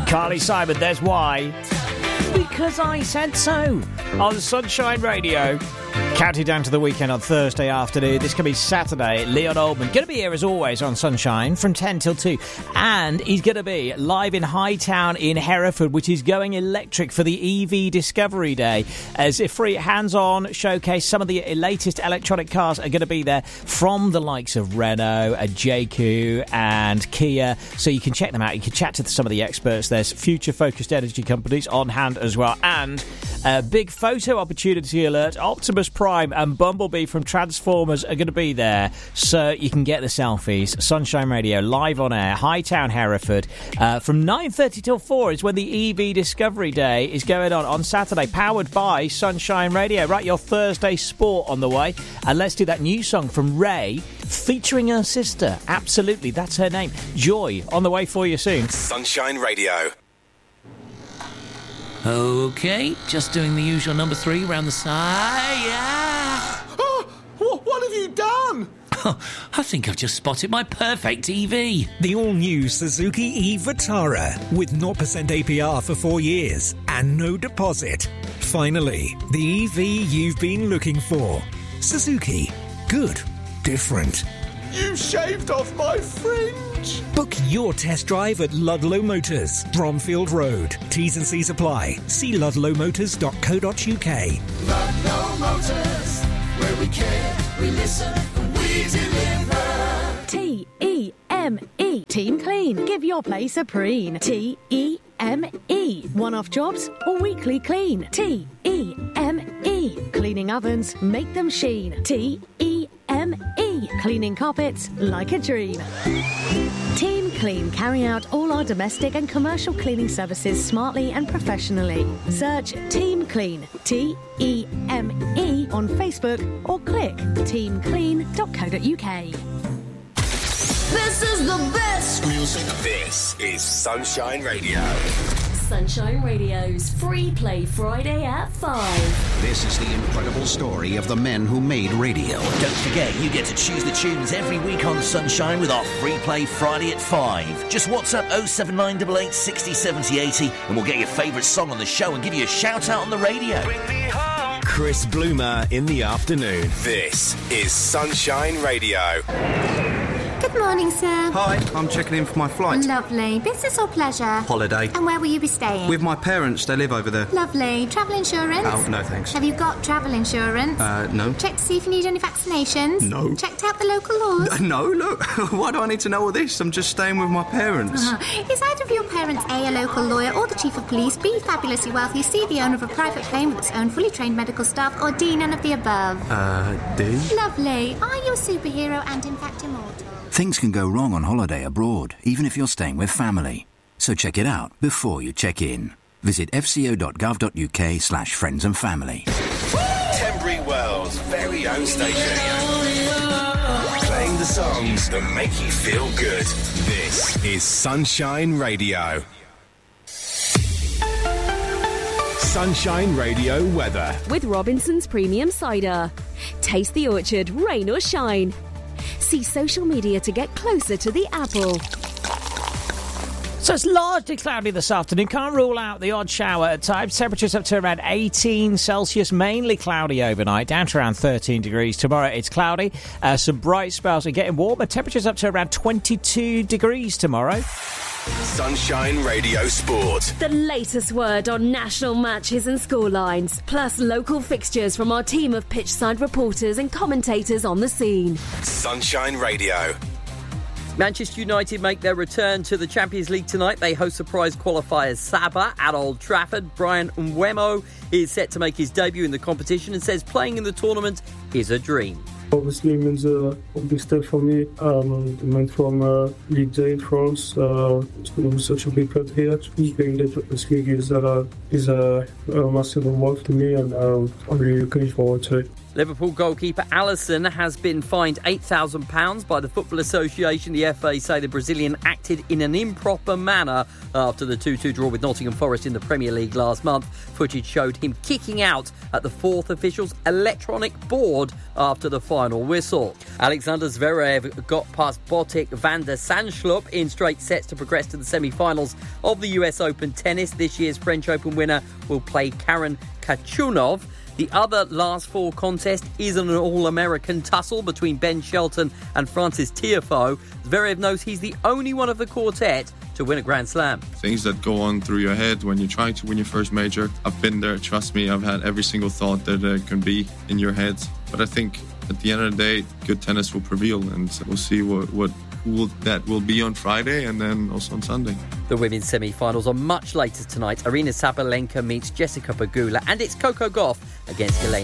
Carly Simon, there's why. Because I said so. On Sunshine Radio. Counting down to the weekend on Thursday afternoon. This can be Saturday. Leon Oldman going to be here as always on Sunshine from 10 till 2. And he's going to be live in Hightown in Hereford, which is going electric for the EV Discovery Day. As a free hands-on showcase, some of the latest electronic cars are going to be there from the likes of Renault, JQ and Kia. So you can check them out. You can chat to some of the experts. There's future-focused energy companies on hand as well. And a big photo opportunity alert. Optimus Prime and Bumblebee from Transformers are going to be there, so you can get the selfies. Sunshine Radio live on air, Hightown, Hereford, from 9:30 till 4 is when the EV Discovery Day is going on Saturday, powered by Sunshine Radio. Right, your Thursday sport on the way, and let's do that new song from Ray featuring her sister. Absolutely, that's her name, Joy, on the way for you soon. Sunshine Radio. OK, just doing the usual number 3 round the side. Yeah. Oh, what have you done? I think I've just spotted my perfect EV. The all-new Suzuki e-Vitara with 0% APR for 4 years and no deposit. Finally, the EV you've been looking for. Suzuki. Good. Different. You shaved off my fringe. Book your test drive at Ludlow Motors, Bromfield Road. T's and C's apply. See ludlowmotors.co.uk. Ludlow Motors, where we care, we listen, we deliver. T-E-M-E. Team Clean. Give your place a preen. T-E-M-E. One-off jobs or weekly clean. T-E-M-E. Cleaning ovens, make them sheen. T-E-M-E. Cleaning carpets like a dream. Team Clean carry out all our domestic and commercial cleaning services smartly and professionally. Search Team Clean, T-E-M-E, on Facebook or click teamclean.co.uk. This is the best Music. This is Sunshine Radio. Sunshine Radio's Free Play Friday at 5. This is the incredible story of the men who made radio. Don't forget, you get to choose the tunes every week on Sunshine with our Free Play Friday at 5. Just WhatsApp 07988 60 70 80 and we'll get your favourite song on the show and give you a shout out on the radio. Bring me home. Chris Bloomer in the afternoon. This is Sunshine Radio. Good morning, sir. Hi, I'm checking in for my flight. Lovely. Business or pleasure? Holiday. And where will you be staying? With my parents, they live over there. Lovely. Travel insurance? Oh, no thanks. Have you got travel insurance? No. Checked to see if you need any vaccinations? No. Checked out the local laws? No, look. Why do I need to know all this? I'm just staying with my parents. Is either of your parents A local lawyer, or the chief of police, B, fabulously wealthy, C, the owner of a private plane with its own fully trained medical staff, or D, none of the above? D? Lovely. Are you a superhero and in fact immortal? Things can go wrong on holiday abroad, even if you're staying with family. So check it out before you check in. Visit fco.gov.uk/friends and family. Tenbury Wells' very own station. Playing the songs that make you feel good. This is Sunshine Radio. Sunshine Radio weather. With Robinson's Premium Cider. Taste the orchard, rain or shine. See social media to get closer to the apple. So it's largely cloudy this afternoon. Can't rule out the odd shower at times. Temperatures up to around 18 Celsius. Mainly cloudy overnight, down to around 13 degrees. Tomorrow it's cloudy. Some bright spells are getting warmer. Temperatures up to around 22 degrees tomorrow. Sunshine Radio Sport. The latest word on national matches and scorelines, plus local fixtures from our team of pitchside reporters and commentators on the scene. Sunshine Radio. Manchester United make their return to the Champions League tonight. They host surprise qualifiers Saba at Old Trafford. Brian Mbeumo is set to make his debut in the competition and says playing in the tournament is a dream. Obviously, it means a big step for me. I went from Ligue 2 in France. It's been such a big club here. Playing the Champions League is a massive reward to me, and I'm really looking forward to it. Liverpool goalkeeper Alisson has been fined £8,000 by the Football Association. The FA say the Brazilian acted in an improper manner after the 2-2 draw with Nottingham Forest in the Premier League last month. Footage showed him kicking out at the fourth official's electronic board after the final whistle. Alexander Zverev got past Botic van der Zandschulp in straight sets to progress to the semi-finals of the US Open tennis. This year's French Open winner will play Karen Khachanov. The other last four contest is an all-American tussle between Ben Shelton and Francis Tiafoe. Zverev knows he's the only one of the quartet to win a Grand Slam. Things that go on through your head when you're trying to win your first major. I've been there, trust me. I've had every single thought that can be in your head. But I think at the end of the day, good tennis will prevail, and we'll see who that will be on Friday and then also on Sunday. The women's semi-finals are much later tonight. Arina Sabalenka meets Jessica Pegula, and it's Coco Gauff against Elena